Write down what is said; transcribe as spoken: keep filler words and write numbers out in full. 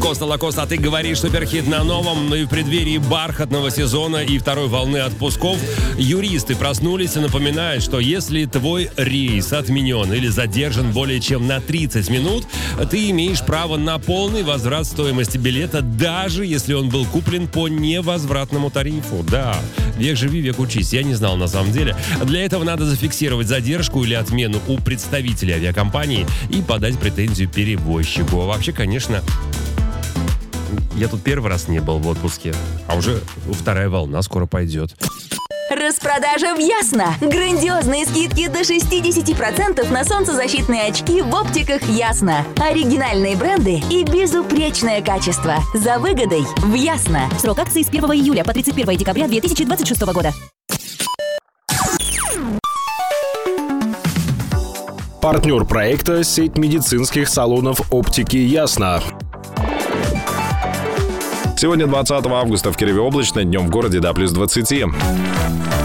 Коста Лакоста, а ты говоришь, суперхит на новом, но и в преддверии бархатного сезона и второй волны отпусков юристы проснулись и напоминают, что если твой рейс отменен или задержан более чем на тридцать минут, ты имеешь право на полный возврат стоимости билета, даже если он был куплен по невозвратному тарифу. Да, век живи, век учись, я не знал на самом деле. Для этого надо зафиксировать задержку или отмену у представителя авиакомпании и подать претензию перевозчику. А вообще, конечно, я тут первый раз не был в отпуске, а уже вторая волна скоро пойдет. Распродажа в Ясно! Грандиозные скидки до шестьдесят процентов на солнцезащитные очки в оптиках Ясно. Оригинальные бренды и безупречное качество. За выгодой в Ясно. Срок акции с первого июля по тридцать первое декабря две тысячи двадцать шестого года. Партнер проекта — сеть медицинских салонов оптики «Ясно». Сегодня двадцатого августа в Кирове облачно, днем в городе до плюс двадцати.